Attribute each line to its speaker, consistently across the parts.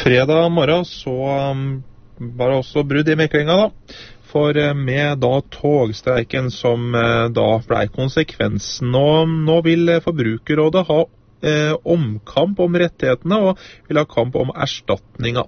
Speaker 1: Fredag morgen så var det også brudd i meklinga da. For med da togstreiken som da ble konsekvensen. Nå vil Forbrukerrådet ha omkamp om rettighetene og vil ha kamp om erstatninga.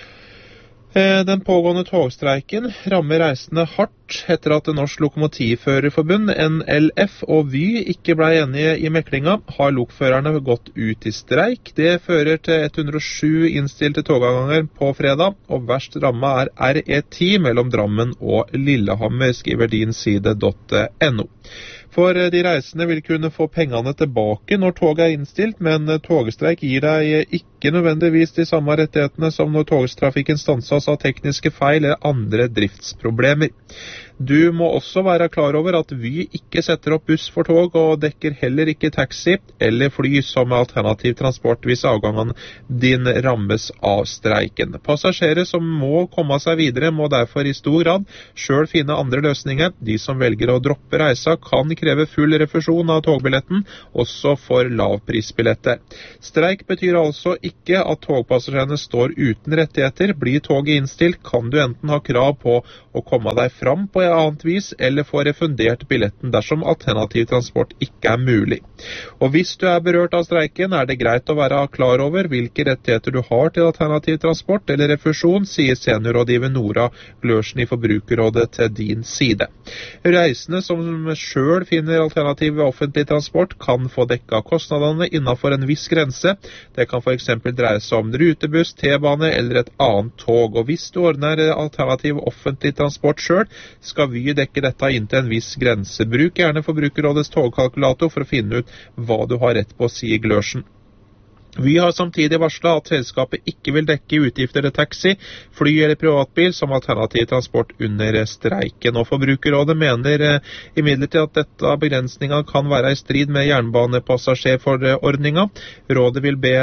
Speaker 1: Den pågående togstreiken rammer reisende hardt etter at Norsk Lokomotivførerforbund, NLF og Vy ikke ble enige i meklinga, har lokførerne gått ut i streik. Det fører til 107 innstilte togavganger på fredag, og verst rammet RE10 mellom Drammen og Lillehammer, skriver dinside.no. For de reisende vil kunne få pengene tilbake når toget innstilt, men togstreik gir deg ikke nødvendigvis de samme rettighetene som når togstrafikken stanses av tekniske feil eller andre driftsproblemer. Du må også være klar over at Vy ikke setter opp buss for tog og dekker heller ikke taxi eller fly som alternativ transport hvis avgangen din rammes av streiken. Passasjerer som må komme seg videre må derfor i stor grad selv finne andre løsninger. De som velger å droppe reisa kan kreve full refusjon av togbilletten, også for lavprisbilletter. Streik betyr altså ikke at togpassasjerene står uten rettigheter. Blir toget innstilt, kan du enten ha krav på å komme deg fram på annet vis, eller få refundert billetten dersom alternativ transport ikke er mulig. Og hvis du er berørt av streiken, er det greit å være klar over hvilke rettigheter du har til alternativ transport eller refusjon, sier seniorrådgiver Nora Glørsen i Forbrukerrådet til din side. Reisende som selv finner alternativ ved offentlig transport kan få dekket kostnadene innenfor en viss grense. Det kan for eksempel dreie seg om rutebuss, T-bane eller et annet tog. Og hvis du ordner alternativ offentlig transport selv, skal Vy dekke dette inntil en viss grense. Bruk gjerne Forbrukerrådets togkalkulator for å finne ut hva du har rett på, sier Glørsen. Vy har samtidig varslet at selskapet ikke vil dekke utgifter til taxi, fly eller privatbil som alternativ transport under streiken. Og Forbrukerrådet mener imidlertid at dette begrensningen kan være i strid med jernbanepassasjerforordningen. Rådet vil be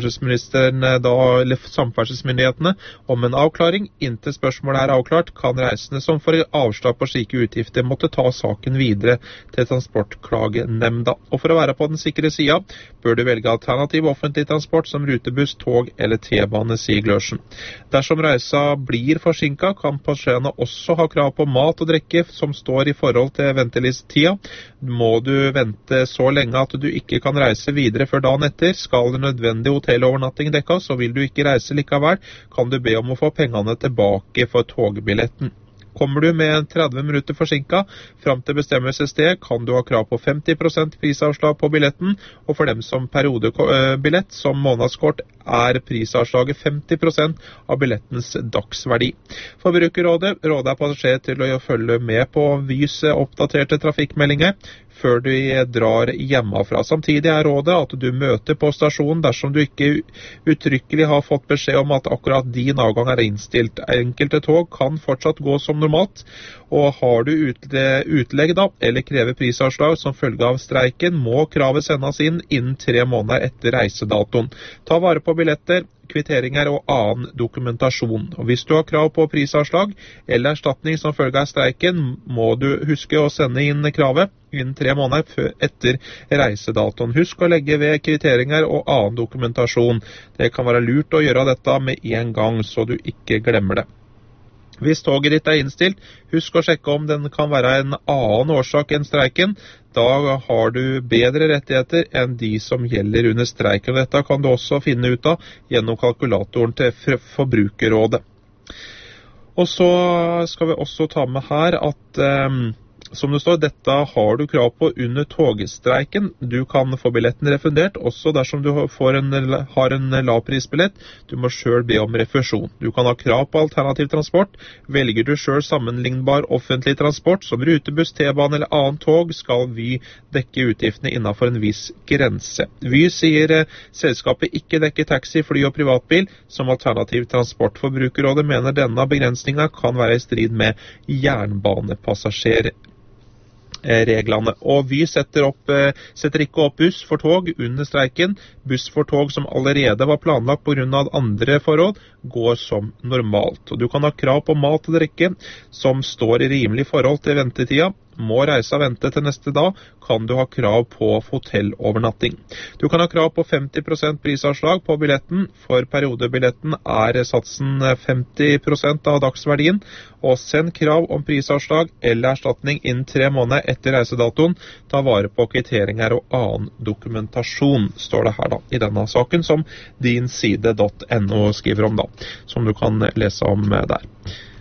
Speaker 1: samferdselsmyndighetene om en avklaring. Inntil spørsmålet er avklart, kan reisende som får avslag på slike utgifter måtte ta saken videre til Transportklagenemnda. Og for å være på den sikre siden, bør du velge alternativ offentlig transport som rutebuss, tog eller T-bane, sier Glørsen. Dersom reisa blir forsinket, kan passasjerene også ha krav på mat og drikke som står i forhold til ventelisttida. Må du vente så lenge at du ikke kan reise videre før dagen etter, skal det nødvendig hotellovernatting dekkes, så vil du ikke reise likevel, kan du be om å få pengene tilbake for togbilletten. Kommer du med 30 minutter forsinket fram til bestemmelsessted, kan du ha krav på 50% prisavslag på billetten, og for dem som periodebillett som månedskort er prisavslaget 50% av billettens dagsverdi. Forbrukerrådet råder passasjerer til å følge med på Vys oppdaterte trafikkmeldinger før du drar hjemmefra. Samtidig er rådet at du møter på stasjonen dersom du ikke uttrykkelig har fått beskjed om at akkurat din avgang er innstilt. Enkelte tog kan fortsatt gå som normalt, og har du utlegg da, eller krever prisavslag som følge av streiken, må kravet sendes inn innen 3 måneder etter reisedatoen. Ta vare på billetter, kvitteringer og annen dokumentasjon. Og hvis du har krav på prisavslag eller erstatning som følge av streiken, må du huske å sende inn kravet innen 3 måneder etter reisedatoen. Husk å legge ved kvitteringer og annen dokumentasjon. Det kan være lurt å gjøre dette med en gang, så du ikke glemmer det. Hvis toget ditt er innstilt, husk å sjekke om den kan være en annen årsak enn streiken. Da har du bedre rettigheter enn de som gjelder under streiken. Dette kan du også finne ut av gjennom kalkulatoren til Forbrukerrådet. Og så skal vi også ta med her at som det står, dette har du krav på under togstreiken. Du kan få billetten refundert, også dersom du har en lavprisbillett. Du må selv be om refusjon. Du kan ha krav på alternativ transport. Velger du selv sammenlignbar offentlig transport, som rutebuss, T-bane eller annen tog, skal Vy dekke utgiftene innenfor en viss grense. Vy sier selskapet ikke dekker taxi, fly og privatbil som alternativ transport. Forbrukerrådet mener denne begrensningen kan være i strid med jernbanepassasjerer. Reglene. Og Vy setter ikke opp buss for tog under streiken. Buss for tog som allerede var planlagt på grunn av andre forhold, går som normalt. Og du kan ha krav på mat og drikke som står i rimelig forhold til ventetida. må reisa vente til neste dag, kan du ha krav på hotellovernatting. Du kan ha krav på 50% prisavslag på billetten. For periodebilletten satsen 50% av dagsverdien, og send krav om prisavslag eller erstatning innen 3 måneder etter reisedatoen. Ta vare på kvitteringer og annen dokumentasjon, står det her da, i denne saken som dinside.no skriver om da, som du kan lese om der.